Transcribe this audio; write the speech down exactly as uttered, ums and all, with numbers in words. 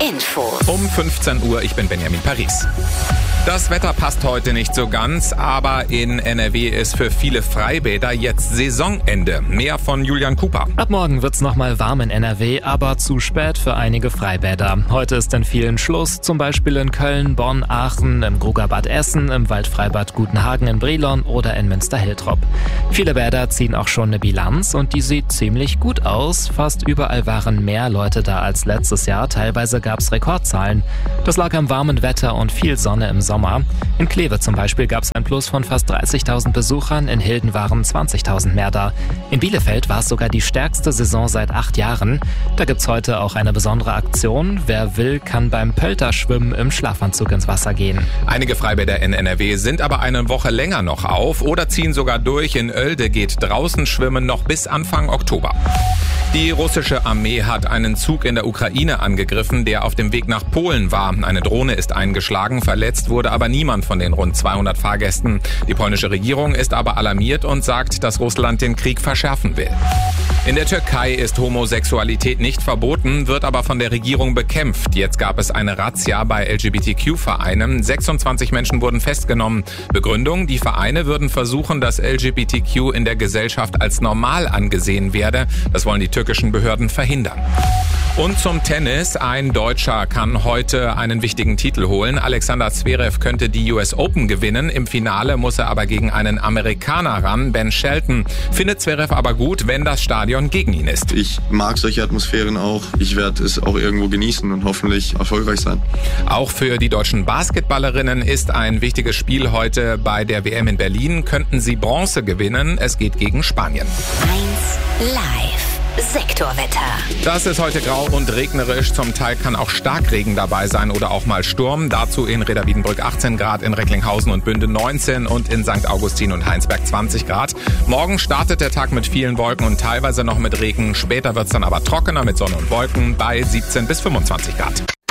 Info. Um fünfzehn Uhr, ich bin Benjamin Paris. Das Wetter passt heute nicht so ganz, aber in N R W ist für viele Freibäder jetzt Saisonende. Mehr von Julian Cooper. Ab morgen wird's nochmal warm in N R W, aber zu spät für einige Freibäder. Heute ist in vielen Schluss, zum Beispiel in Köln, Bonn, Aachen, im Grugerbad Essen, im Waldfreibad Gutenhagen in Brilon oder in Münster-Hiltrop. Viele Bäder ziehen auch schon eine Bilanz und die sieht ziemlich gut aus. Fast überall waren mehr Leute da als letztes Jahr, teilweise gab's Rekordzahlen. Das lag am warmen Wetter und viel Sonne im Sommer. In Kleve zum Beispiel gab es ein Plus von fast dreißigtausend Besuchern, in Hilden waren zwanzigtausend mehr da. In Bielefeld war es sogar die stärkste Saison seit acht Jahren. Da gibt's heute auch eine besondere Aktion. Wer will, kann beim Pölterschwimmen im Schlafanzug ins Wasser gehen. Einige Freibäder in N R W sind aber eine Woche länger noch auf oder ziehen sogar durch. In Oelde geht draußen schwimmen noch bis Anfang Oktober. Die russische Armee hat einen Zug in der Ukraine angegriffen, der auf dem Weg nach Polen war. Eine Drohne ist eingeschlagen, verletzt wurde aber niemand von den rund zweihundert Fahrgästen. Die polnische Regierung ist aber alarmiert und sagt, dass Russland den Krieg verschärfen will. In der Türkei ist Homosexualität nicht verboten, wird aber von der Regierung bekämpft. Jetzt gab es eine Razzia bei L G B T Q-Vereinen. sechsundzwanzig Menschen wurden festgenommen. Begründung, die Vereine würden versuchen, dass L G B T Q in der Gesellschaft als normal angesehen werde. Das wollen die türkischen Behörden verhindern. Und zum Tennis. Ein Deutscher kann heute einen wichtigen Titel holen. Alexander Zverev könnte die U S Open gewinnen. Im Finale muss er aber gegen einen Amerikaner ran, Ben Shelton. Findet Zverev aber gut, wenn das Stadion gegen ihn ist. Ich mag solche Atmosphären auch. Ich werde es auch irgendwo genießen und hoffentlich erfolgreich sein. Auch für die deutschen Basketballerinnen ist ein wichtiges Spiel heute bei der W M in Berlin. Könnten sie Bronze gewinnen. Es geht gegen Spanien. eins Live. Sektorwetter. Das ist heute grau und regnerisch. Zum Teil kann auch Starkregen dabei sein oder auch mal Sturm. Dazu in Reda-Wiedenbrück achtzehn Grad, in Recklinghausen und Bünde neunzehn und in Sankt Augustin und Heinsberg zwanzig Grad. Morgen startet der Tag mit vielen Wolken und teilweise noch mit Regen. Später wird's dann aber trockener mit Sonne und Wolken bei siebzehn bis fünfundzwanzig Grad.